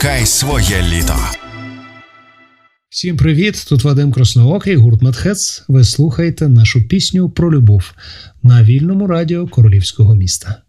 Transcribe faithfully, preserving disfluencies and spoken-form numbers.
Хай своє літо. Всім привіт, тут Вадим Красноокий, гурт Медхец. Ви слухаєте нашу пісню про любов на вільному радіо Королівського міста.